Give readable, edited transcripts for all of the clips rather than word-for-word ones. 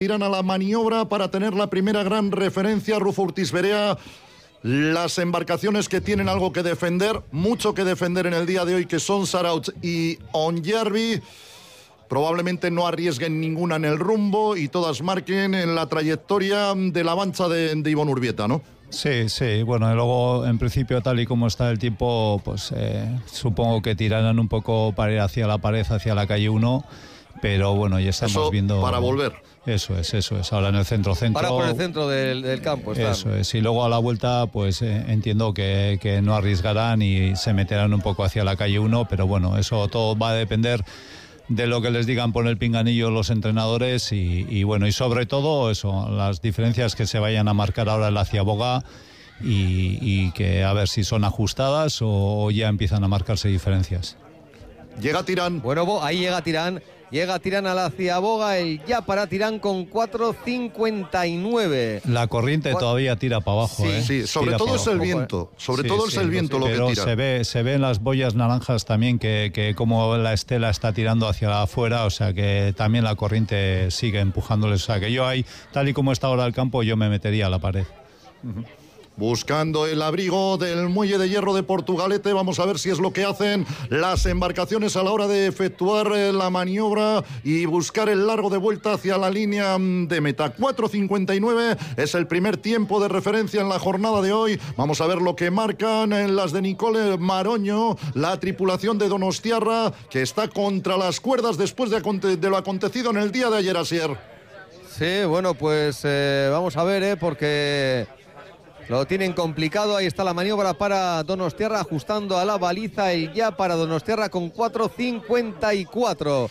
Irán a la maniobra para tener la primera gran referencia. Rufo Urtiz Berea, las embarcaciones que tienen algo que defender, mucho que defender en el día de hoy, que son Zarautz y Onyarbi, probablemente no arriesguen ninguna en el rumbo y todas marquen en la trayectoria de la mancha de Ivonne Urbieta, ¿no? Sí, bueno, y luego en principio tal y como está el tiempo, pues supongo que tirarán un poco para ir hacia la pared, hacia la calle 1, pero bueno, ya estamos viendo... para volver. Eso es, ahora en el centro. Para por el centro del campo están. Eso es, y luego a la vuelta pues entiendo que no arriesgarán y se meterán un poco hacia la calle 1, pero bueno, eso todo va a depender de lo que les digan por el pinganillo los entrenadores y bueno, y sobre todo eso, las diferencias que se vayan a marcar ahora en la Ciaboga y que a ver si son ajustadas o ya empiezan a marcarse diferencias. Llega Tirán. Bueno, ahí llega Tirán. Llega Tirán a la Ciaboga, el ya para Tirán con 4.59. La corriente todavía tira para abajo. Sí, sobre todo es el viento. Sobre todo es el viento lo que tira. Pero se ve en las boyas naranjas también que como la estela está tirando hacia afuera, o sea que también la corriente sigue empujándoles. O sea que yo ahí, tal y como está ahora el campo, yo me metería a la pared. Buscando el abrigo del muelle de hierro de Portugalete. Vamos a ver si es lo que hacen las embarcaciones a la hora de efectuar la maniobra y buscar el largo de vuelta hacia la línea de meta. 4.59 es el primer tiempo de referencia en la jornada de hoy. Vamos a ver lo que marcan en las de Nicole Maroño, la tripulación de Donostiarra, que está contra las cuerdas después de lo acontecido en el día de ayer, Asier. Sí, bueno, pues vamos a ver, porque... lo tienen complicado. Ahí está la maniobra para Donostiarra, ajustando a la baliza el ya para Donostiarra con 4.54.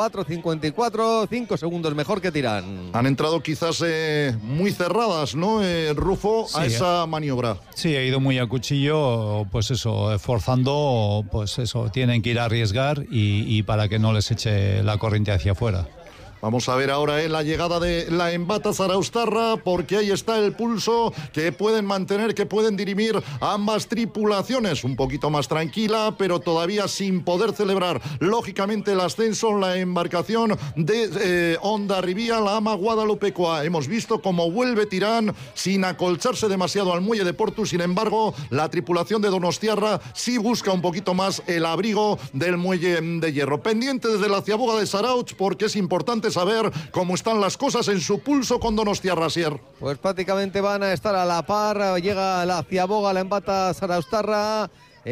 4.54, 5 segundos mejor que Tirán. Han entrado quizás muy cerradas, ¿no, Rufo, a esa maniobra? Sí, ha ido muy a cuchillo, pues eso, forzando, pues eso, tienen que ir a arriesgar y para que no les eche la corriente hacia afuera. Vamos a ver ahora la llegada de la embata Zaraustarra, porque ahí está el pulso que pueden mantener, que pueden dirimir ambas tripulaciones. Un poquito más tranquila, pero todavía sin poder celebrar, lógicamente, el ascenso, la embarcación de Hondarribía, la Ama Guadalupecoa. Hemos visto cómo vuelve Tirán sin acolcharse demasiado al muelle de Porto. Sin embargo, la tripulación de Donostiarra sí busca un poquito más el abrigo del muelle de hierro. Pendiente desde la Ciaboga de Zarautz, porque es importante saber cómo están las cosas en su pulso con Donostiarra, Asier. Pues prácticamente van a estar a la par. Llega la Ciaboga, la embata Zaraustarra.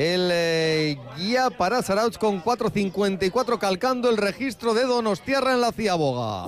El guía para Zarautz con 4.54, calcando el registro de Donostiarra en la Ciaboga.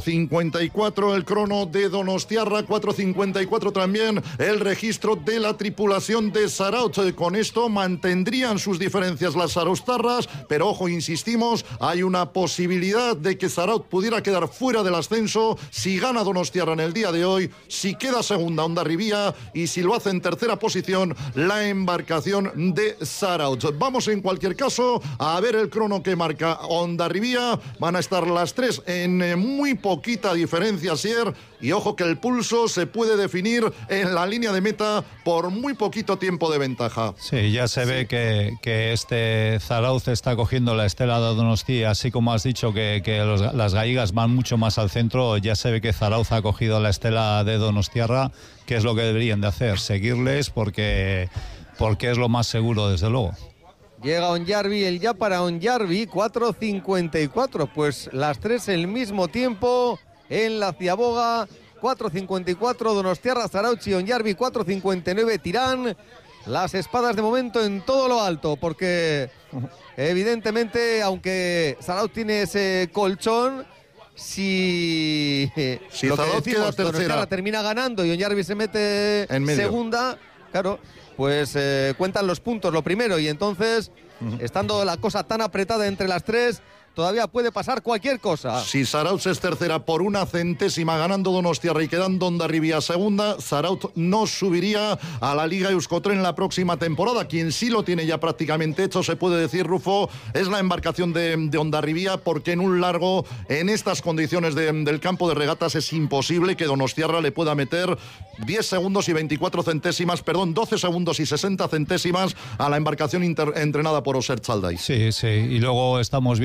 4.54 el crono de Donostiarra, 4.54 también el registro de la tripulación de Zarautz. Con esto mantendrían sus diferencias las zaraustarras, pero ojo, insistimos, hay una posibilidad de que Zarautz pudiera quedar fuera del ascenso si gana Donostiarra en el día de hoy, si queda segunda Hondarribía y si lo hace en tercera posición la embarcación de Zarautz. Vamos en cualquier caso a ver el crono que marca Hondarribía. Van a estar las tres en muy poquita diferencia, Asier, y ojo que el pulso se puede definir en la línea de meta por muy poquito tiempo de ventaja. Sí, ya se ve que este Zarautz está cogiendo la estela de Donosti, así como has dicho que las gallegas van mucho más al centro. Ya se ve que Zarautz ha cogido la estela de Donostiarra, que es lo que deberían de hacer, seguirles porque es lo más seguro, desde luego. Llega Onyarbi, el ya para Onyarbi, 4.54. Pues las tres el mismo tiempo en la Ciaboga. 4.54 Donostiarra, Zarautz y Onyarbi, 4.59 Tirán. Las espadas de momento en todo lo alto, porque evidentemente, aunque Zarautz tiene ese colchón, si Zarautz queda tercera, Donostiarra termina ganando y Onyarbi se mete en segunda, claro, pues cuentan los puntos lo primero, y entonces, estando la cosa tan apretada entre las tres, todavía puede pasar cualquier cosa. Si Zarautz es tercera por una centésima ganando Donostiarra y quedando Hondarribía segunda, Zarautz no subiría a la Liga Euskotren la próxima temporada. Quien sí lo tiene ya prácticamente hecho, se puede decir, Rufo, es la embarcación de Hondarribía, porque en un largo, en estas condiciones del campo de regatas, es imposible que Donostiarra le pueda meter 10 segundos y 24 centésimas, 12 segundos y 60 centésimas a la embarcación entrenada por Oser Chalday. Sí, y luego estamos viendo con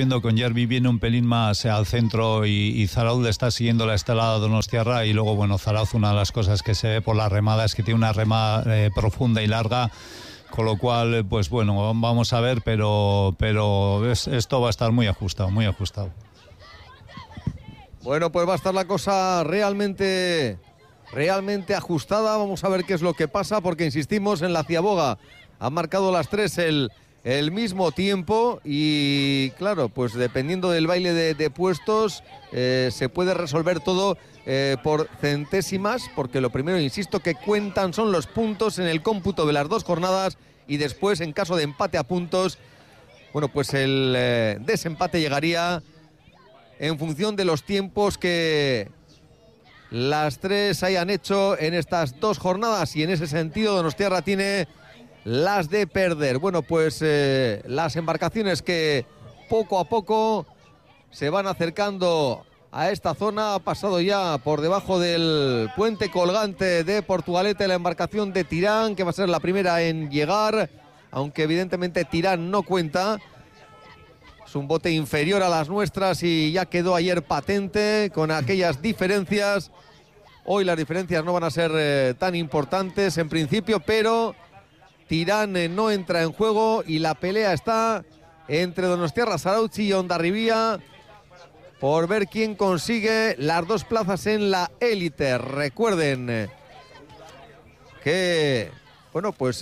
Onjarvi viene un pelín más al centro y Zarautz le está siguiendo la estelada a Donostiarra, y luego, bueno, Zarautz, una de las cosas que se ve por la remada es que tiene una remada profunda y larga, con lo cual, pues bueno, vamos a ver, pero esto va a estar muy ajustado, muy ajustado. Bueno, pues va a estar la cosa realmente ajustada. Vamos a ver qué es lo que pasa, porque insistimos, en la Ciaboga han marcado las 3 el mismo tiempo, y claro, pues dependiendo del baile de puestos se puede resolver todo por centésimas, porque lo primero, insisto, que cuentan son los puntos en el cómputo de las 2 jornadas, y después, en caso de empate a puntos, bueno, pues el desempate llegaría en función de los tiempos que las 3 hayan hecho en estas 2 jornadas, y en ese sentido Donostiarra tiene las de perder. Bueno, pues las embarcaciones que poco a poco se van acercando a esta zona. Ha pasado ya por debajo del puente colgante de Portugalete la embarcación de Tirán, que va a ser la primera en llegar, aunque evidentemente Tirán no cuenta. Es un bote inferior a las nuestras y ya quedó ayer patente con aquellas diferencias. Hoy las diferencias no van a ser tan importantes en principio, pero Tirán no entra en juego, y la pelea está entre Donostiarra Zarautz y Hondarribia por ver quién consigue las 2 plazas en la élite. Recuerden que, bueno, pues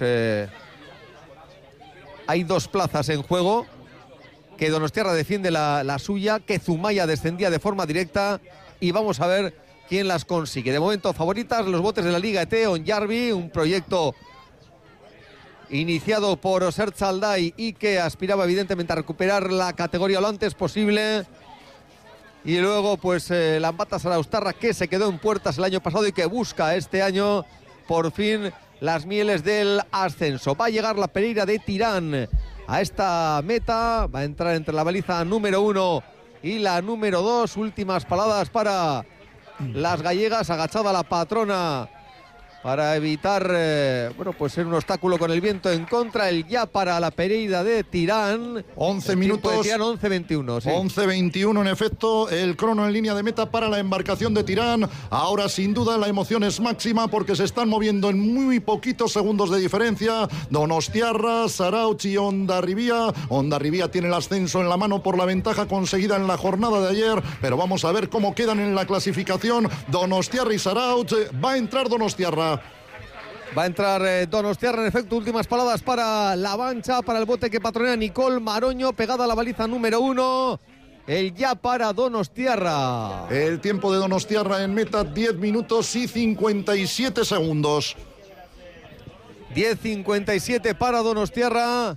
hay 2 plazas en juego, que Donostiarra defiende la suya, que Zumaya descendía de forma directa, y vamos a ver quién las consigue. De momento, favoritas los botes de la Liga ET, Onjarvi, un proyecto iniciado por Oser Chalday y que aspiraba evidentemente a recuperar la categoría lo antes posible. Y luego, pues la Enbata Zaraustarra, que se quedó en puertas el año pasado y que busca este año por fin las mieles del ascenso. Va a llegar la Pereira de Tirán a esta meta, va a entrar entre la baliza número 1 y la número 2. Últimas palabras para las gallegas, agachada la patrona para evitar, bueno, pues ser un obstáculo con el viento en contra. El ya para la Pereira de Tirán. 11 minutos. 11-21. Sí. 11-21, en efecto, el crono en línea de meta para la embarcación de Tirán. Ahora, sin duda, la emoción es máxima porque se están moviendo en muy poquitos segundos de diferencia Donostiarra, Zarautz y Hondarribia. Hondarribia tiene el ascenso en la mano por la ventaja conseguida en la jornada de ayer, pero vamos a ver cómo quedan en la clasificación Donostiarra y Zarautz. Va a entrar Donostiarra. Va a entrar Donostiarra, en efecto. Últimas palabras para la Vancha, para el bote que patronea Nicole Maroño, pegada a la baliza número 1. El ya para Donostiarra. El tiempo de Donostiarra en meta, 10 minutos y 57 segundos. 10:57 para Donostiarra.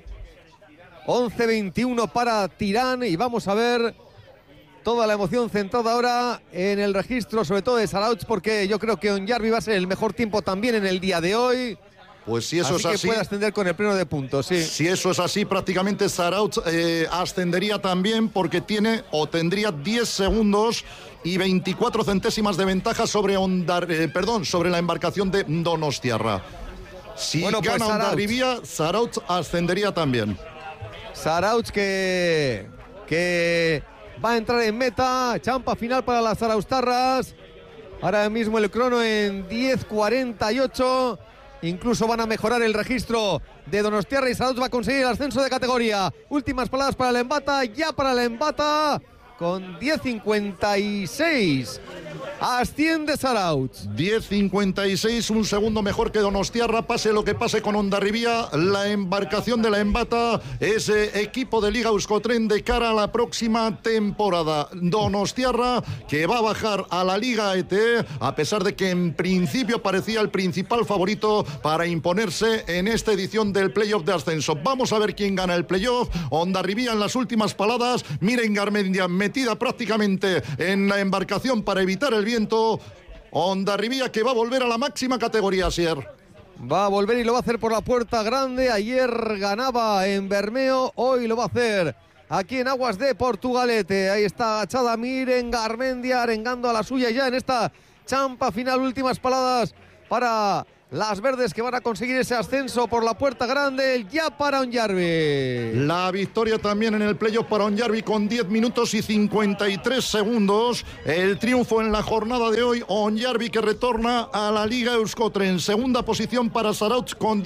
11:21 para Tirán. Y vamos a ver toda la emoción centrada ahora en el registro, sobre todo de Zarautz, porque yo creo que Onjarvi va a ser el mejor tiempo también en el día de hoy. Pues si eso es que así, puede ascender con el pleno de puntos, sí. Si eso es así, prácticamente Zarautz ascendería también, porque tiene o tendría 10 segundos y 24 centésimas de ventaja sobre sobre la embarcación de Donostiarra. Si bueno, pues gana Hondarribia, Zarautz ascendería también. Zarautz que va a entrar en meta, champa final para las Zaraustarras. Ahora mismo el crono en 10:48. Incluso van a mejorar el registro de Donostiarra y Zarautz va a conseguir el ascenso de categoría. Últimas palabras para la Enbata, ya para la Enbata, con 10:56. Asciende Zarautz. 10:56, un segundo mejor que Donostiarra. Pase lo que pase con Hondarribia, la embarcación de la Enbata es equipo de Liga Euskotren de cara a la próxima temporada. Donostiarra, que va a bajar a la Liga ET, a pesar de que en principio parecía el principal favorito para imponerse en esta edición del playoff de ascenso. Vamos a ver quién gana el playoff. Hondarribia en las últimas paladas. Miren Garmendia metida prácticamente en la embarcación para evitar el viento. Hondarribia, que va a volver a la máxima categoría, Sier. Va a volver y lo va a hacer por la puerta grande. Ayer ganaba en Bermeo, hoy lo va a hacer aquí en aguas de Portugalete. Ahí está agachada Miren Garmendia, arengando a la suya ya en esta champa final. Últimas palabras para las verdes que van a conseguir ese ascenso por la puerta grande, el ya para Onyarbi. La victoria también en el playoff para Onyarbi con 10 minutos y 53 segundos. El triunfo en la jornada de hoy, Onyarbi que retorna a la Liga Euskotren. En segunda posición para Zarautz con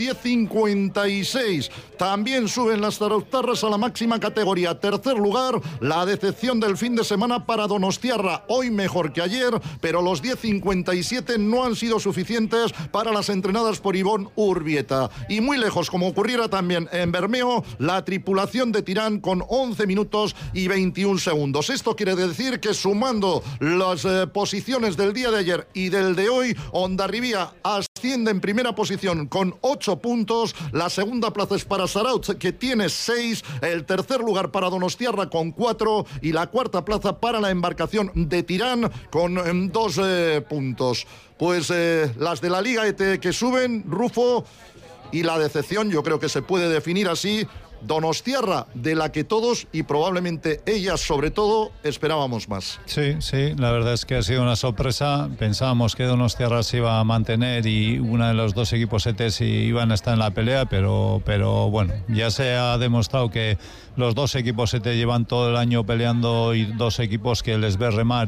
10.56. También suben las zarauztarras a la máxima categoría. Tercer lugar, la decepción del fin de semana para Donostiarra. Hoy mejor que ayer, pero los 10.57 no han sido suficientes para las entrenadas por Ivón Urbieta. Y muy lejos, como ocurriera también en Bermeo, la tripulación de Tirán con 11 minutos y 21 segundos. Esto quiere decir que sumando las posiciones del día de ayer y del de hoy, Hondarribia asciende en primera posición con 8 puntos. La segunda plaza es para Zarautz, que tiene 6. El tercer lugar para Donostiarra con 4. Y la cuarta plaza para la embarcación de Tirán con 2 puntos. Pues las de la Liga ET que suben, Rufo, y la decepción, yo creo que se puede definir así, Donostiarra, de la que todos, y probablemente ellas sobre todo, esperábamos más. Sí, la verdad es que ha sido una sorpresa. Pensábamos que Donostiarra se iba a mantener y uno de los dos equipos ETS iban a estar en la pelea, pero bueno, ya se ha demostrado que los dos equipos ET llevan todo el año peleando y dos equipos que les ve remar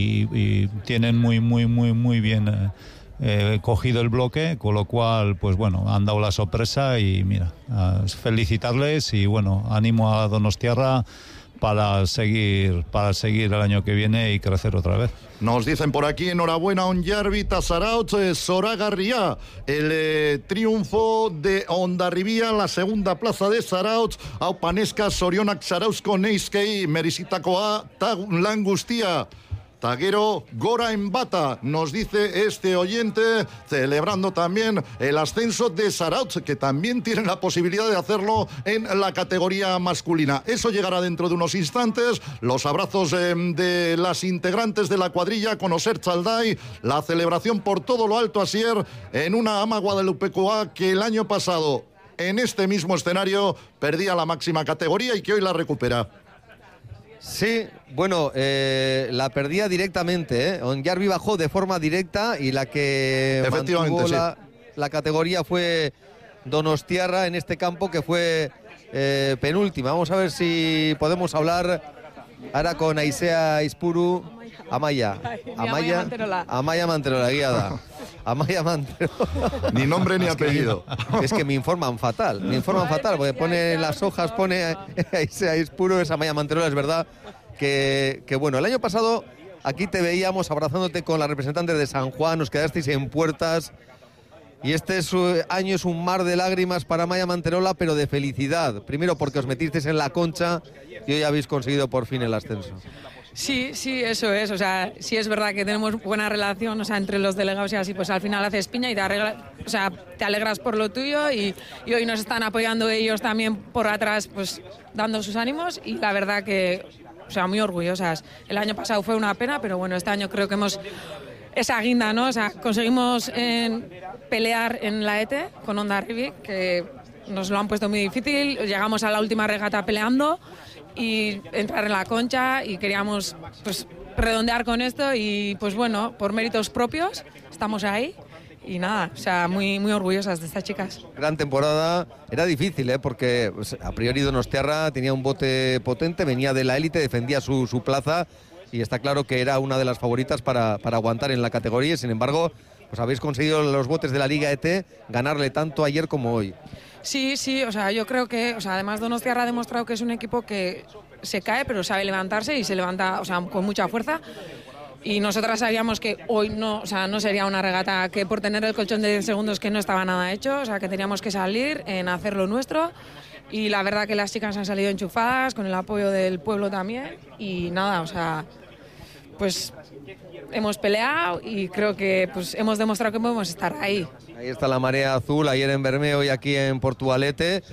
y tienen muy bien cogido el bloque, con lo cual pues bueno, han dado la sorpresa y mira, felicitarles y bueno, ánimo a Donostiarra para seguir el año que viene y crecer otra vez. Nos dicen por aquí, enhorabuena Onyarbi, Zarautz, Zoragarria, el triunfo de Hondarribia, la segunda plaza de Zarautz, Aupaneska, Sorionak, Zarauzko, Neizkei, Merizitakoa, Langustia. Taguero Gora en Bata, nos dice este oyente, celebrando también el ascenso de Zarautz, que también tienen la posibilidad de hacerlo en la categoría masculina. Eso llegará dentro de unos instantes. Los abrazos de las integrantes de la cuadrilla con Oser Chalday, la celebración por todo lo alto Asier en una ama guadalupecoa que el año pasado en este mismo escenario perdía la máxima categoría y que hoy la recupera. Sí, bueno, la perdía directamente, Onyarbi bajó de forma directa y la que mantuvo la categoría fue Donostiarra en este campo, que fue penúltima. Vamos a ver si podemos hablar ahora con Aisea Ispuru, Amaya Manterola, guiada. Amaya Manterola. Ni nombre ni apellido. Es que me informan fatal, porque pone las hojas, pone Aisea Ispuru, es Amaya Manterola. Es verdad que bueno, el año pasado aquí te veíamos abrazándote con la representante de San Juan, nos quedasteis en puertas. Y este año es un mar de lágrimas para Amaya Manterola, pero de felicidad. Primero porque os metisteis en la concha y hoy habéis conseguido por fin el ascenso. Sí, eso es. O sea, sí es verdad que tenemos buena relación, o sea, entre los delegados y así, pues al final haces piña y te alegras por lo tuyo y hoy nos están apoyando ellos también por atrás, pues dando sus ánimos y la verdad que, o sea, muy orgullosas. El año pasado fue una pena, pero bueno, este año creo que hemos esa guinda, ¿no? O sea, conseguimos pelear en la ET con Hondarribia, que nos lo han puesto muy difícil. Llegamos a la última regata peleando y entrar en la concha y queríamos pues redondear con esto y pues bueno, por méritos propios estamos ahí y nada, o sea, muy orgullosas de estas chicas. Gran temporada, era difícil, porque pues, a priori Donostiarra tenía un bote potente, venía de la élite, defendía su plaza y está claro que era una de las favoritas para aguantar en la categoría. Sin embargo, pues habéis conseguido los botes de la Liga ET, ganarle tanto ayer como hoy. Sí, o sea, yo creo que, o sea, además Donostiarra ha demostrado que es un equipo que se cae pero sabe levantarse y se levanta, o sea, con mucha fuerza. Y nosotras sabíamos que hoy no, o sea, no sería una regata que por tener el colchón de 10 segundos que no estaba nada hecho, o sea, que teníamos que salir en hacer lo nuestro. Y la verdad que las chicas han salido enchufadas, con el apoyo del pueblo también. Y nada, o sea, pues hemos peleado y creo que pues hemos demostrado que podemos estar ahí. Ahí está la marea azul, ayer en Bermeo y aquí en Portugalete,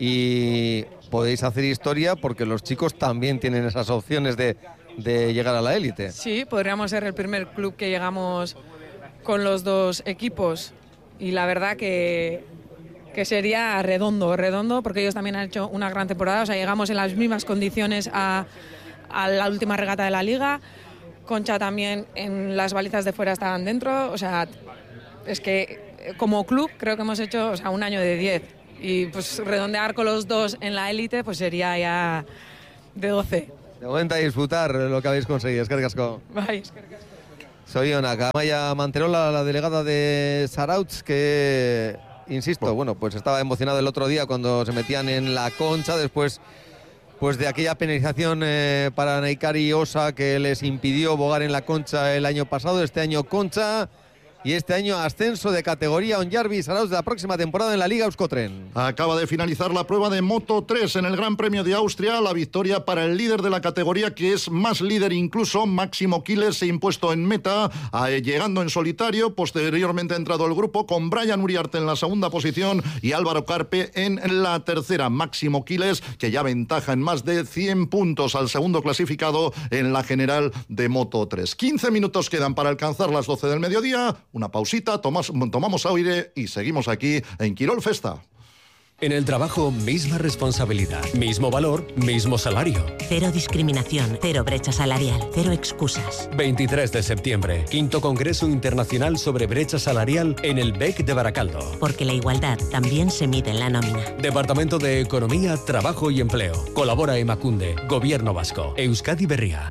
y podéis hacer historia porque los chicos también tienen esas opciones de llegar a la élite. Sí, podríamos ser el primer club que llegamos con los dos equipos y la verdad que sería redondo porque ellos también han hecho una gran temporada, o sea, llegamos en las mismas condiciones a la última regata de la Liga. Concha también en las balizas de fuera estaban dentro, o sea, es que como club creo que hemos hecho, o sea, un año de 10. Y pues redondear con los 2 en la élite pues sería ya de 12. De momento a disfrutar lo que habéis conseguido. Eskerrik asko. Bai, eskerrik asko. Zorionak, Amaia Manterola, la delegada de Zarautz, que, insisto, bueno, pues estaba emocionado el otro día cuando se metían en la Concha después pues de aquella penalización para Neikari Osa que les impidió bogar en la Concha el año pasado. Este año Concha y este año ascenso de categoría Onjarbi Zarautz de la próxima temporada en la Liga Euskotren. Acaba de finalizar la prueba de Moto 3 en el Gran Premio de Austria. La victoria para el líder de la categoría, que es más líder incluso. Máximo Quiles se ha impuesto en meta, llegando en solitario. Posteriormente ha entrado el grupo con Brian Uriarte en la segunda posición y Álvaro Carpe en la tercera. Máximo Quiles, que ya ventaja en más de 100 puntos al segundo clasificado en la general de Moto 3. 15 minutos quedan para alcanzar las 12 del mediodía. Una pausita, tomamos aire y seguimos aquí en Quirol Festa. En el trabajo, misma responsabilidad, mismo valor, mismo salario. Cero discriminación, cero brecha salarial, cero excusas. 23 de septiembre, 5º Congreso Internacional sobre Brecha Salarial en el BEC de Baracaldo. Porque la igualdad también se mide en la nómina. Departamento de Economía, Trabajo y Empleo. Colabora Emakunde, Gobierno Vasco, Euskadi Berria.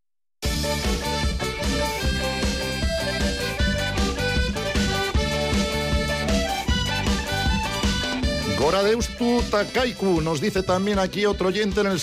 Goradeustu Takaiku, nos dice también aquí otro oyente en el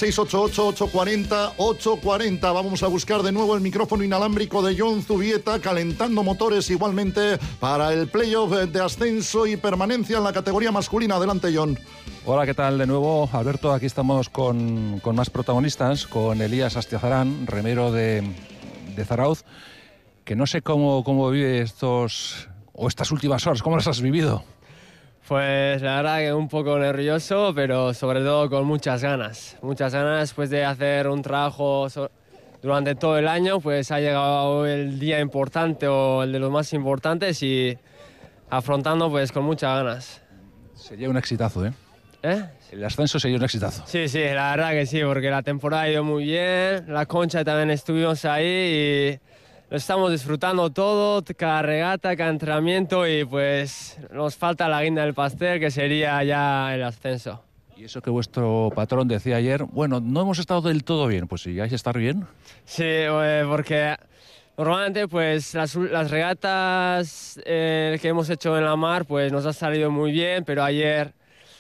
688-840-840. Vamos a buscar de nuevo el micrófono inalámbrico de Jon Zubieta, calentando motores igualmente para el playoff de ascenso y permanencia en la categoría masculina. Adelante, Jon. Hola, ¿qué tal? De nuevo, Alberto, aquí estamos con más protagonistas, con Elías Astiazarán, remero de Zarautz, que no sé cómo vive estas últimas horas, ¿cómo las has vivido? Pues la verdad que un poco nervioso, pero sobre todo con muchas ganas. Muchas ganas después de hacer un trabajo durante todo el año, pues ha llegado el día importante o el de los más importantes y afrontando pues con muchas ganas. Sería un exitazo, ¿eh? ¿Eh? El ascenso sería un exitazo. Sí, la verdad que sí, porque la temporada ha ido muy bien, la Concha también estuvimos ahí y lo estamos disfrutando todo, cada regata, cada entrenamiento y pues nos falta la guinda del pastel que sería ya el ascenso. Y eso que vuestro patrón decía ayer, bueno, no hemos estado del todo bien, pues si vais a estar bien. Sí, porque normalmente pues las regatas que hemos hecho en la mar pues nos ha salido muy bien, pero ayer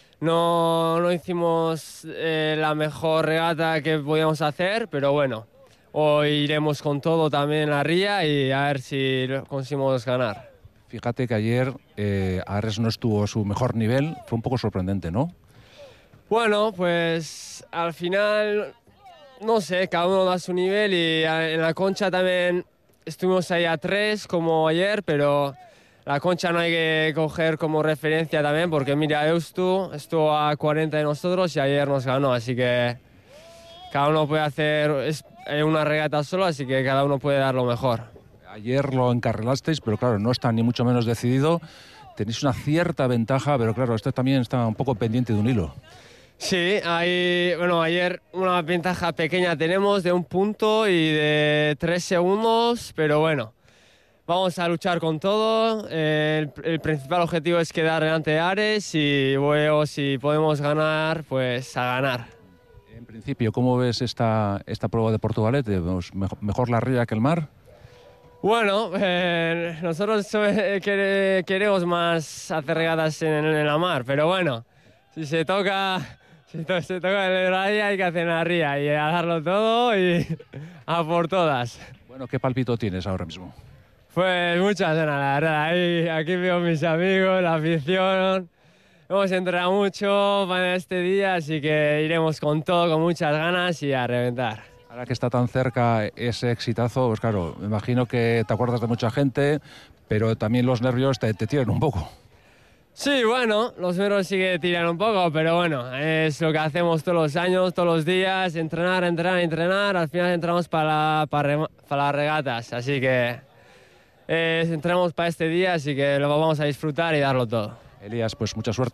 no hicimos la mejor regata que podíamos hacer, pero bueno. Hoy iremos con todo también en la ría y a ver si conseguimos ganar. Fíjate que ayer Ares no estuvo a su mejor nivel, fue un poco sorprendente, ¿no? Bueno, pues al final, no sé, cada uno da su nivel y en la Concha también estuvimos ahí a 3 como ayer, pero la Concha no hay que coger como referencia también porque mira, Eustu estuvo a 40 de nosotros y ayer nos ganó, así que cada uno puede hacer una regata solo, así que cada uno puede dar lo mejor. Ayer lo encarrilasteis, pero claro, no está ni mucho menos decidido. Tenéis una cierta ventaja, pero claro, este también está un poco pendiente de un hilo. Sí, ayer una ventaja pequeña tenemos de 1 punto y de 3 segundos, pero bueno, vamos a luchar con todo. El principal objetivo es quedar delante de Ares y luego si podemos ganar, pues a ganar. En principio, ¿cómo ves esta prueba de Portugalete? ¿Mejor la ría que el mar? Bueno, nosotros queremos más hacer regatas en la mar, pero bueno, si se toca el ría hay que hacer la ría y a darlo todo y a por todas. Bueno, ¿qué palpito tienes ahora mismo? Pues muchas ganas, la verdad. Aquí veo mis amigos, la afición. Hemos entrenado mucho para este día, así que iremos con todo, con muchas ganas y a reventar. Ahora que está tan cerca ese exitazo, pues claro, me imagino que te acuerdas de mucha gente, pero también los nervios te tiran un poco. Sí, bueno, los nervios sí que tiran un poco, pero bueno, es lo que hacemos todos los años, todos los días, entrenar, al final entramos para las regatas, así que entramos para este día, así que lo vamos a disfrutar y darlo todo. Elías, pues mucha suerte.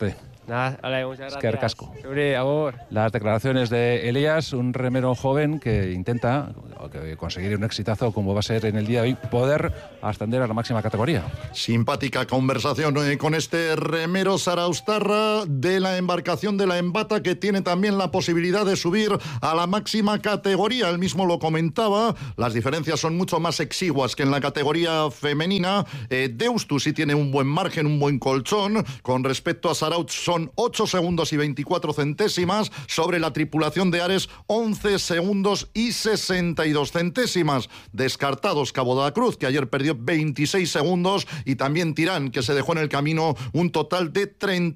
Nada, vale, muchas gracias. Eskerrik asko. Zuri, agur. Las declaraciones de Elías, un remero joven que intenta conseguir un exitazo como va a ser en el día de hoy, poder ascender a la máxima categoría. Simpática conversación con este remero saraustarra de la embarcación de la Embata, que tiene también la posibilidad de subir a la máxima categoría. Él mismo lo comentaba, las diferencias son mucho más exiguas que en la categoría femenina. Deustu sí tiene un buen margen, un buen colchón. Con respecto a Saraut son 8 segundos y 24 centésimas. Sobre la tripulación de Ares, 11 segundos y 62 centésimas. Descartados Cabo de la Cruz, que ayer perdió 26 segundos, y también Tirán, que se dejó en el camino un total de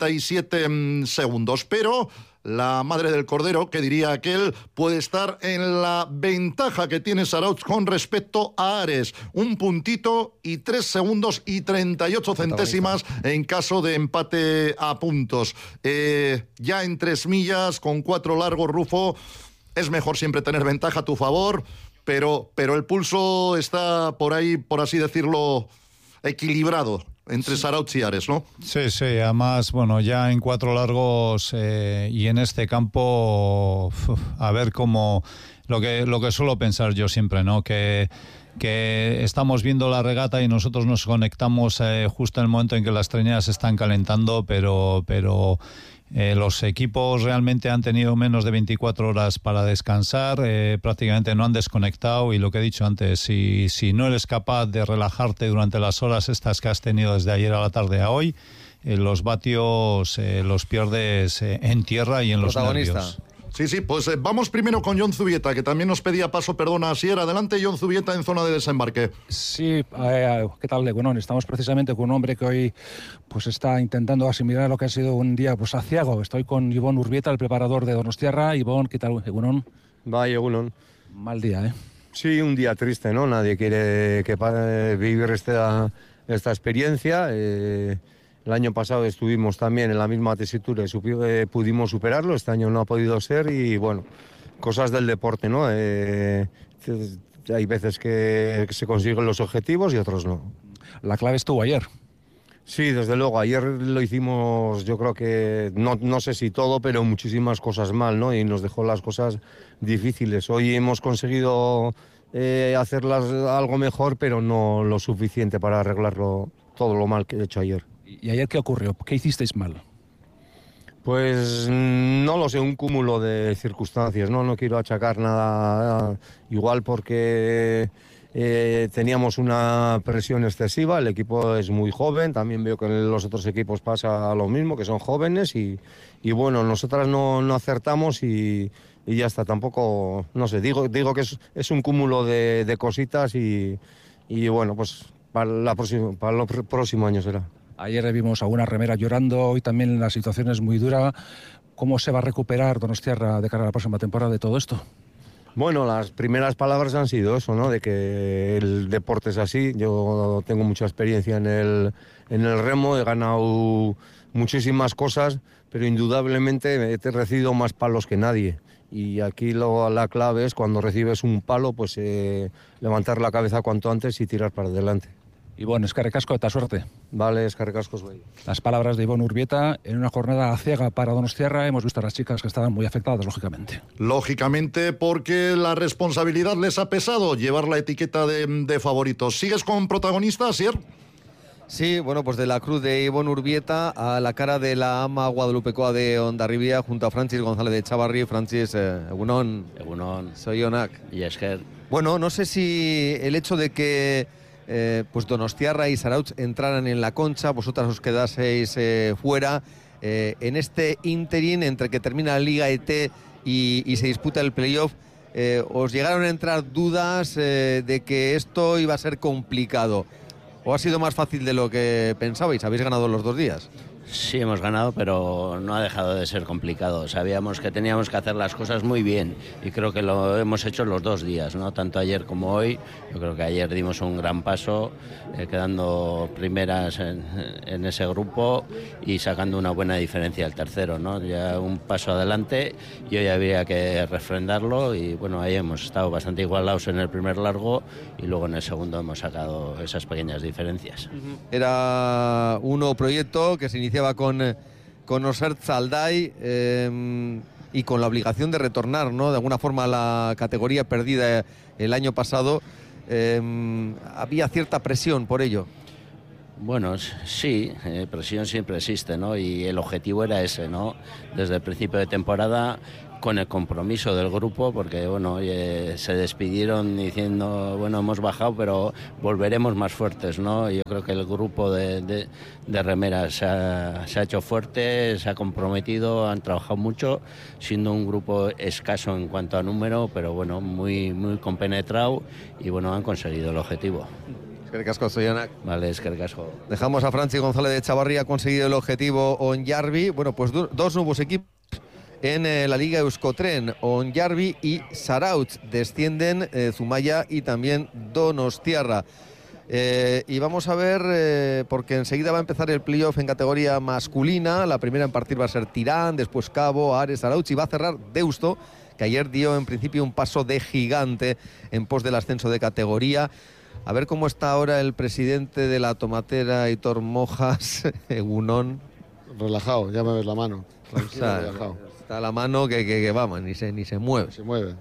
37 segundos. Pero la madre del cordero, que diría aquel, puede estar en la ventaja que tiene Saraut con respecto a Ares. 1 puntito y 3 segundos y 38 centésimas en caso de empate a puntos. Ya en 3 millas, con 4 largos, Rufo, es mejor siempre tener ventaja a tu favor, pero el pulso está por ahí, por así decirlo, equilibrado entre Saraut y Ares, ¿no? Sí, además, bueno, ya en 4 largos y en este campo, a ver cómo, lo que suelo pensar yo siempre, ¿no? Que estamos viendo la regata y nosotros nos conectamos justo en el momento en que las treneras se están calentando, pero los equipos realmente han tenido menos de 24 horas para descansar, prácticamente no han desconectado, y lo que he dicho antes, si no eres capaz de relajarte durante las horas estas que has tenido desde ayer a la tarde a hoy, los vatios los pierdes en tierra y en los nervios. Sí, pues vamos primero con Jon Zubieta, que también nos pedía paso, perdona, Asier. Adelante, Jon Zubieta, en zona de desembarque. Sí, ¿qué tal, Egunon? Estamos precisamente con un hombre que hoy pues está intentando asimilar lo que ha sido un día pues aciago. Estoy con Ibon Urbieta, el preparador de Donostiarra. Ibon, ¿qué tal, Egunon? Vaya, Egunon. Mal día, ¿eh? Sí, un día triste, ¿no? Nadie quiere vivir esta experiencia. El año pasado estuvimos también en la misma tesitura y pudimos superarlo. Este año no ha podido ser y, bueno, cosas del deporte, ¿no? Hay veces que se consiguen los objetivos y otros no. La clave estuvo ayer. Sí, desde luego. Ayer lo hicimos, yo creo que, no sé si todo, pero muchísimas cosas mal, ¿no? Y nos dejó las cosas difíciles. Hoy hemos conseguido hacerlas algo mejor, pero no lo suficiente para arreglarlo todo lo mal que he hecho ayer. ¿Y ayer qué ocurrió? ¿Qué hicisteis mal? Pues no lo sé, un cúmulo de circunstancias, ¿no? No quiero achacar nada, igual porque teníamos una presión excesiva, el equipo es muy joven, también veo que en los otros equipos pasa lo mismo, que son jóvenes y bueno, nosotras no acertamos y ya está, tampoco, no sé, digo que es un cúmulo de cositas y bueno, pues para el próximo año será. Ayer vimos a una remera llorando, hoy también la situación es muy dura. ¿Cómo se va a recuperar Donostiarra de cara a la próxima temporada de todo esto? Bueno, las primeras palabras han sido eso, ¿no? De que el deporte es así. Yo tengo mucha experiencia en el remo, he ganado muchísimas cosas, pero indudablemente he recibido más palos que nadie. Y aquí la clave es cuando recibes un palo, pues levantar la cabeza cuanto antes y tirar para adelante. Y bueno, eskerrik asko eta suerte. Vale, eskerrik asko zuei. Las palabras de Ibon Urbieta en una jornada ciega para Donostiarra. Hemos visto a las chicas que estaban muy afectadas, lógicamente. Lógicamente, porque la responsabilidad les ha pesado llevar la etiqueta de favoritos. ¿Sigues con protagonista, Asier? Sí, bueno, pues de la cruz de Ibon Urbieta a la cara de la ama guadalupecoa de Hondarribia junto a Francis González de Chavarri. Francis, Egunon. Egunon. Soy Onak. Y Esker. Bueno, no sé si el hecho de que pues Donostiarra y Saraut entraran en la concha, vosotras os quedaseis fuera, en este ínterin entre que termina la Liga ET y se disputa el playoff, ¿os llegaron a entrar dudas de que esto iba a ser complicado? ¿O ha sido más fácil de lo que pensabais? ¿Habéis ganado los 2 días? Sí, hemos ganado, pero no ha dejado de ser complicado. Sabíamos que teníamos que hacer las cosas muy bien y creo que lo hemos hecho los 2 días, ¿no? Tanto ayer como hoy. Yo creo que ayer dimos un gran paso, quedando primeras en ese grupo y sacando una buena diferencia al tercero, ¿no? Ya un paso adelante y hoy habría que refrendarlo y bueno, ahí hemos estado bastante igualados en el primer largo y luego en el segundo hemos sacado esas pequeñas diferencias. Era un nuevo proyecto que se iniciaba con con Osert Zalday y con la obligación de retornar, ¿no?, de alguna forma a la categoría perdida el año pasado. Había cierta presión por ello. Bueno, sí, presión siempre existe, ¿no? Y el objetivo era ese, ¿no? Desde el principio de temporada, con el compromiso del grupo, porque, bueno, se despidieron diciendo, bueno, hemos bajado, pero volveremos más fuertes, ¿no? Yo creo que el grupo de remeras se ha hecho fuerte, se ha comprometido, han trabajado mucho, siendo un grupo escaso en cuanto a número, pero, bueno, muy, muy compenetrado y, bueno, han conseguido el objetivo. Eskerrik asko, Zoyanak. Vale, eskerrik asko. Dejamos a Franchi González de Chavarría, ha conseguido el objetivo Onyarbi. Bueno, pues dos nuevos equipos en la Liga Euskotren, Onyarbi y Zarautz. Descienden Zumaya y también Donostiarra. Y vamos a ver, porque enseguida va a empezar el playoff en categoría masculina. La primera en partir va a ser Tirán, después Cabo, Ares, Zarautz, y va a cerrar Deusto, que ayer dio en principio un paso de gigante en pos del ascenso de categoría. A ver cómo está ahora el presidente de la tomatera, Aitor Mojas, Egunon. Relajado, ya me ves la mano. O sea, está la mano que vamos, ni se mueve. Se mueve.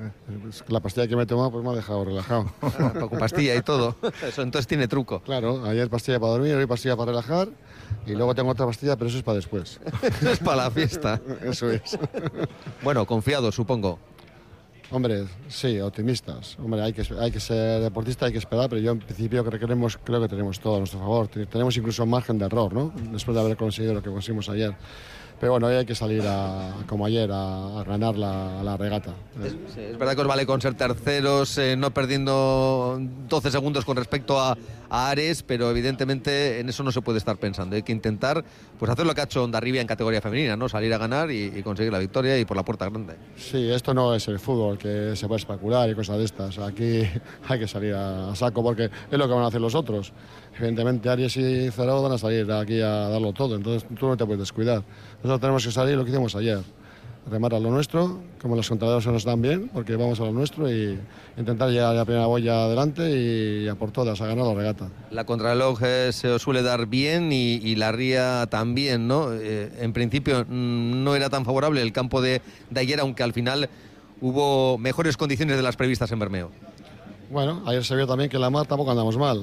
La pastilla que me he tomado pues me ha dejado relajado. Con pastilla y todo. Eso entonces tiene truco. Claro, ayer pastilla para dormir, hoy pastilla para relajar y luego tengo otra pastilla, pero eso es para después. Eso es para la fiesta. Eso es. Bueno, confiado, supongo. Hombre, sí, optimistas. Hombre, hay que ser deportista, hay que esperar, pero yo en principio creo que tenemos todo a nuestro favor. Tenemos incluso un margen de error, ¿no? Después de haber conseguido lo que conseguimos ayer. Pero bueno, hoy hay que salir como ayer a ganar la regata. Es verdad que os vale con ser terceros, no perdiendo 12 segundos con respecto a Ares, pero evidentemente en eso no se puede estar pensando. Hay que intentar pues hacer lo que ha hecho Hondarribia en categoría femenina, ¿no? Salir a ganar y conseguir la victoria y por la puerta grande. Sí, esto no es el fútbol, que se puede especular y cosas de estas. Aquí hay que salir a saco porque es lo que van a hacer los otros. Evidentemente Aries y Zaragoza van a salir aquí a darlo todo, entonces tú no te puedes descuidar. Nosotros tenemos que salir lo que hicimos ayer, remar a lo nuestro, como los contrarios se nos dan bien, porque vamos a lo nuestro y intentar llegar a la primera boya adelante y a por todas, a ganar la regata. La contrarreloj se os suele dar bien y la ría también, ¿no? En principio no era tan favorable el campo de ayer, aunque al final hubo mejores condiciones de las previstas en Bermeo. Bueno, ayer se vio también que en la mar tampoco andamos mal.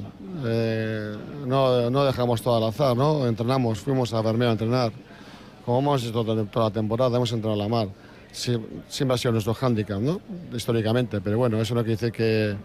No dejamos todo al azar, ¿no? Entrenamos, fuimos a Bermeo a entrenar. Como hemos hecho toda la temporada, hemos entrenado en la mar. Siempre ha sido nuestro hándicap, ¿no? Históricamente, pero bueno, eso no quiere decir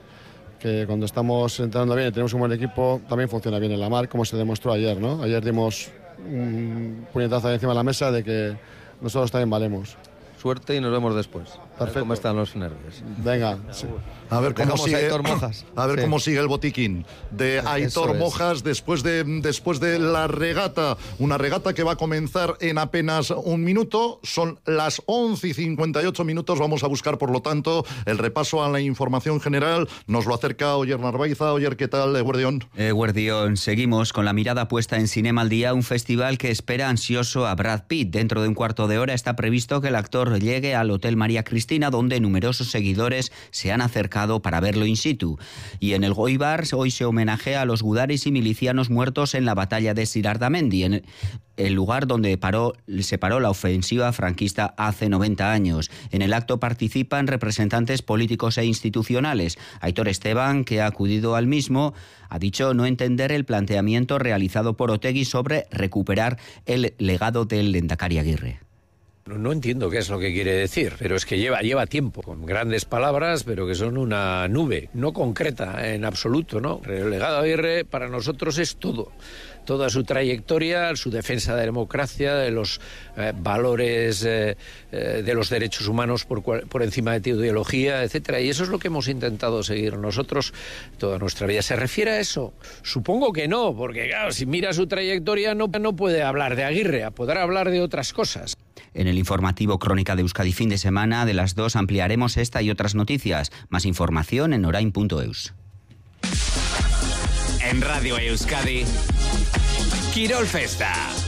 que cuando estamos entrenando bien y tenemos un buen equipo, también funciona bien en la mar, como se demostró ayer, ¿no? Ayer dimos un puñetazo encima de la mesa de que nosotros también valemos. Suerte y nos vemos después. Perfecto. ¿Cómo están los nervios? Venga. Sí. A ver cómo sigue Aitor Mojas. A ver cómo sigue el botiquín de Aitor Mojas después de la regata. Una regata que va a comenzar en apenas un minuto. Son las 11:58 minutos. Vamos a buscar, por lo tanto, el repaso a la información general. Nos lo acerca Oyer Narvaiza. Oyer, ¿qué tal, Guardión? Guardión, seguimos con la mirada puesta en Cinema al Día, un festival que espera ansioso a Brad Pitt. Dentro de un cuarto de hora está previsto que el actor llegue al Hotel María Cristina, donde numerosos seguidores se han acercado para verlo in situ. Y en el Goibar hoy se homenajea a los gudaris y milicianos muertos en la batalla de Sirardamendi, en el lugar donde se paró la ofensiva franquista hace 90 años. En el acto participan representantes políticos e institucionales. Aitor Esteban, que ha acudido al mismo, ha dicho no entender el planteamiento realizado por Otegi sobre recuperar el legado del Lehendakari Aguirre. No entiendo qué es lo que quiere decir, pero es que lleva tiempo, con grandes palabras, pero que son una nube, no concreta en absoluto, ¿no? El legado de Aguirre para nosotros es todo. Toda su trayectoria, su defensa de la democracia, de los valores de los derechos humanos por encima de tu ideología, etcétera. Y eso es lo que hemos intentado seguir nosotros toda nuestra vida. ¿Se refiere a eso? Supongo que no, porque claro, si mira su trayectoria no puede hablar de Aguirre, podrá hablar de otras cosas. En el informativo Crónica de Euskadi fin de semana de las 2 ampliaremos esta y otras noticias. Más información en orain.eus. En Radio Euskadi, Kirol Festa.